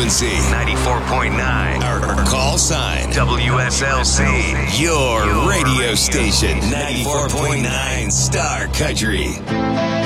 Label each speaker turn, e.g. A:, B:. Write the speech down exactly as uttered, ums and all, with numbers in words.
A: frequency,
B: ninety-four point nine.
A: Our call sign,
B: W S L C.
A: Your radio station, ninety-four point nine Star Country.